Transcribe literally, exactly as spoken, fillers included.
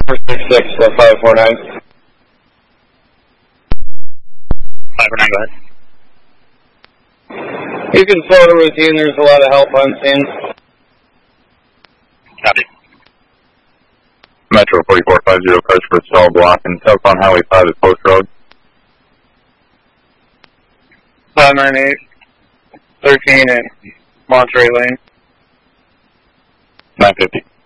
six six, five four nine. five four nine, go ahead. You can slow the routine, there's a lot of help on scene. Copy. Metro forty-four fifty, cars for stall block and Telephone Highway five at Post Road. five nine eight, thirteen at Monterey Lane. nine fifty.